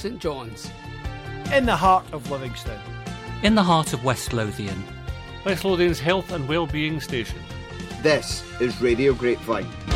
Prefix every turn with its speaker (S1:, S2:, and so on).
S1: St John's.
S2: In the heart of Livingston.
S3: In the heart of West Lothian.
S4: West Lothian's health and well-being station.
S5: This is Radio Grapevine.